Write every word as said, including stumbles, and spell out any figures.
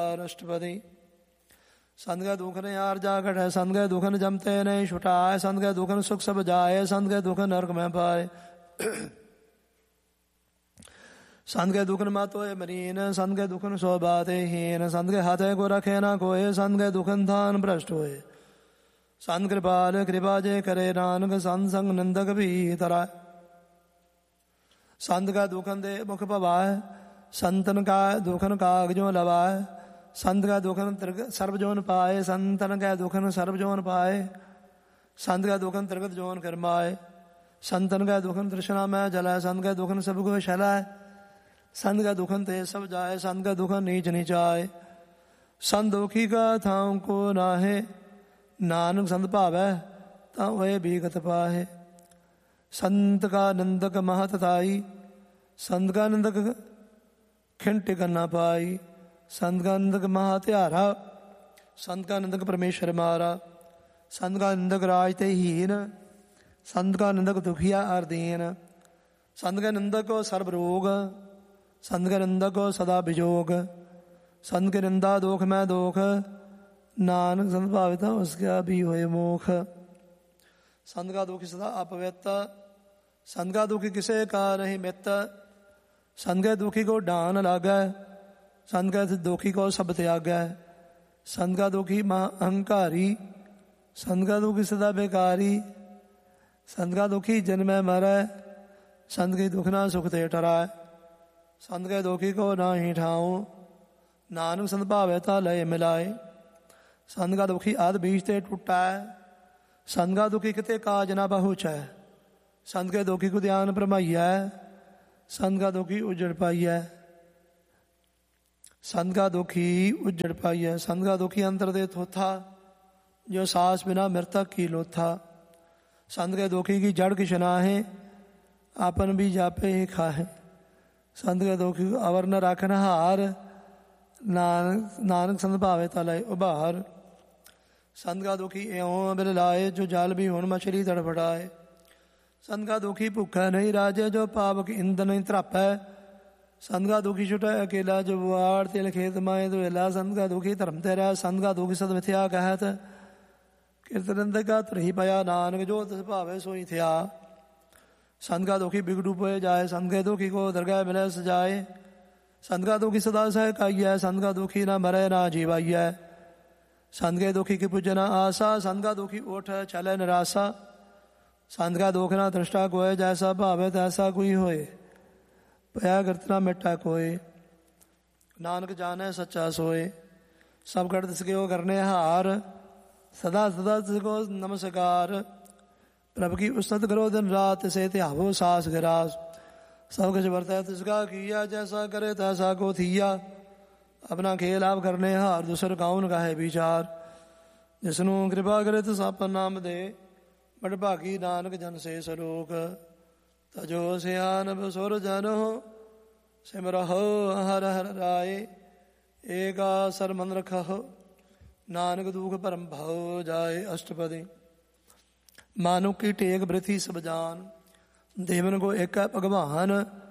ਓਮਕਾਰ ਅਸ਼ਟਪਦੀ। ਸੰਤ ਕੈ ਦੁਖ ਨੇ ਆਰ ਜਾ ਘਟੈ, ਸੰਤ ਕੈ ਦੁਖ ਨ ਜਮਤੇ ਨਹੀਂ ਛੁਟਾਏ, ਸੰਤ ਕੈ ਦੁਖ ਨ ਸੁਖ ਸਭ ਜਾਏ, ਸੰਤ ਕੈ ਦੁਖ ਨਰਕ ਮੈਂ ਪਾਏ। ਸੰਤ ਕੈ ਦੁਖ ਨ ਮਤ ਹੋਏ ਮਰੀਨ, ਸੰਤ ਕੈ ਦੁਖ ਨ ਸੋ ਬਾਤੇ ਹੀਨ, ਸੰਤ ਕੈ ਹੱਥ ਕੋ ਰਖੇ ਨਾ ਕੋਏ, ਸੰਤ ਕੈ ਦੁਖ ਨ ਥਾਨ ਭ੍ਰਸ਼ਟ ਹੋਏ। ਸੰਤ ਕਿਰਪਾਲ ਕਿਰਪਾ ਜੇ ਕਰੇ ਨਾਨਕ, ਸੰਤ ਸੰਗ ਨਿੰਦਕ ਵੀ ਤਰਾਏ। ਸੰਤ ਕਾ ਦੁਖਨ ਦੇ ਮੁਖ ਭਵਾਏ, ਸੰਤਨ ਕਾ ਦੁਖਨ ਕਾਗਜੋਂ ਲਵਾਏ, ਸੰਤ ਕਾ ਦੁਖਨ ਤ੍ਰਿਗਤ ਸਰਬ ਜੋਨ ਪਾਏ, ਸੰਤਨ ਕਾ ਦੁਖਨ ਸਰਬ ਜੋਨ ਪਾਏ, ਸੰਤ ਕਾ ਦੁਖਨ ਤ੍ਰਿਗਤ ਜੋਨ ਕਰਮਾਏ, ਸੰਤਨ ਕਾ ਦੁਖਨ ਤ੍ਰਿਸ਼ਨਾ ਮੈਂ ਜਲਾਏ, ਸੰਤ ਕਾ ਦੁਖਨ ਸਭ ਕੋ ਛਲਾਏ, ਸੰਤ ਕਾ ਦੁਖਨ ਤੇ ਸਭ ਜਾਏ, ਸੰਤ ਕਾ ਦੁਖਨ ਨੀਚ ਨੀਚਾਏ। ਸੰਤ ਦੁਖੀ ਕਾ ਥਾਂ ਕੋ ਨਾਹੇ, ਨਾਨਕ ਸੰਤ ਭਾਵੈ ਤਾਂ ਹੋਏ ਬੀਗਤ ਪਾਹੇ। ਸੰਤ ਕਾ ਨਿੰਦਕ ਮਹਤ ਤਾਈ, ਸੰਤ ਕਾ ਨਿੰਦਕ ਖਿੰਡ ਟਿਕਨ ਨਾ ਪਾਈ, ਸੰਤ ਕਾ ਨਿੰਦਕ ਮਹਾ ਧਿਆਰਾ, ਸੰਤ ਕਾ ਨਿੰਦਕ ਪਰਮੇਸ਼ਰ ਮਾਰਾ, ਸੰਤ ਕਾ ਨਿੰਦਕ ਰਾਜ ਤੇ ਹੀਨ, ਸੰਤ ਕਾ ਨਿੰਦਕ ਦੁਖੀਆ ਅਰ ਦੀਨ, ਸੰਤ ਕਾ ਨਿੰਦਕ ਕੋ ਸਰਬ ਰੋਗ, ਸੰਤ ਕਾ ਨਿੰਦਕ ਕੋ ਸਦਾ ਵਿਜੋਗ, ਸੰਤ ਕੇ ਨਿੰਦਾ ਦੋਖ ਮੈਂ ਦੋਖ, ਨਾਨਕ ਸੰਤ ਭਾਵੇ ਤਾਂ ਉਸ ਕਾ ਵੀ ਹੋਏ ਮੋਖ। ਸੰਤ ਕਾ ਦੁਖੀ ਸਦਾ ਅਪਵਿੱਤ, ਸੰਤ ਕਾ ਦੁਖੀ ਕਿਸੇ ਕਾ ਨਹੀਂ ਮਿੱਤ, ਸੰਤ ਕੈ ਦੁਖੀ ਕੋ ਢਾਨ ਲਾਗੈ, ਸੰਤ ਕੈ ਦੁਖੀ ਕੋ ਸਭ ਤਿਆਗੈ, ਸੰਤ ਕਾ ਦੁਖੀ ਮਹਾ ਅਹੰਕਾਰੀ, ਸੰਤ ਕਾ ਦੁਖੀ ਸਦਾ ਬੇਕਾਰੀ, ਸੰਤ ਕਾ ਦੁਖੀ ਜਨਮੈ ਮਰੈ, ਸੰਤ ਕੇ ਦੁਖ ਨਾ ਸੁਖ ਤੇ ਟਰਾਏ, ਸੰਤ ਕੈ ਦੁਖੀ ਕੋ ਨਾਹੀ ਠਾਉ, ਨਾਨਕ ਸੰਤ ਭਾਵੇ ਤਾਂ ਲਏ ਮਿਲਾਏ। ਸੰਤ ਕਾ ਦੁਖੀ ਆਦਿ ਬੀਜ ਤੇ ਟੁੱਟੈ, ਸੰਤ ਕਾ ਦੁਖੀ ਕਿਤੇ ਕਾਜ ਨਾ ਪਹੁੰਚੈ, ਸੰਤ ਕੈ ਦੁਖੀ ਕੋ ਧਿਆਨ ਭਰਮਾਈਐ, ਸੰਤ ਕਾ ਦੁਖੀ ਉਜੜ ਪਾਈਐ, ਸੰਤ ਕਾ ਦੁਖੀ ਉਜੜ ਪਾਈਐ। ਸੰਤ ਕਾ ਦੁਖੀ ਅੰਤਰ ਦੇ ਥੋਥਾ, ਜੋ ਸਾਸ ਬਿਨਾ ਮ੍ਰਿਤਕ ਕੀ ਲੋਥਾ, ਸੰਤ ਕੈ ਦੁਖੀ ਕੀ ਜੜ किछ नाहे, आपन भी जापे ही खाहे, संत कੈ दुखी अवर न राखन हार, नानक नानक संत भावे तलय उभार। संत का दुखी एवं बिल लाए, जो जाल भी हुन मछली तड़फड़ाए, संत का दुखी भूखा नहीं राजे, जो पावक इंद नहीं त्रापै, संत का दुखी छुटा अकेला, जो बुआड़ तिल खेत माए दुएला, संत का दुखी धर्म तेरा, संत का दुखी सद मिथ्या कहत, कीर्तन का तुरही पया, नानक जो तिस भावे सोई थिया। संत का दुखी बिगड़ू पोए जाए, संत के दुखी को दरगाह मिले सजाए, संत का दुखी सदा सह काइय, संत का दुखी ना मरे ना जीवाइय, संत के दुखी की पूजना आशा, संत का दुखी ओठ चले निराशा, संत का दुख ना दृष्टा कोय, जैसा भावे तैसा कोई होए, पया करतना मिट्टा कोय, नानक जाने सच्चा सोए। सब कर तिसके करने हार, सदा सदा तिसको नमस्कार, प्रभु की उस्तत करो दिन रात, से त्यावो सास गिरास, सब कुछ वर्ता तिसका किया, जैसा करे तैसा को थिया, अपना खेल आप करने हार, दूसर कौन का है विचार, जिसनु कृपा करे तिस आपन नाम दे, बड़ भागी नानक जन से सरोक, तजो सियान बसुर जन हो, सिमरहो हर हर राय, एका सर मन रखो, नानक दुख परम भाव जाए। अष्टपदी। मानुक की टेक बृथि सब जान, देवन को एक भगवान,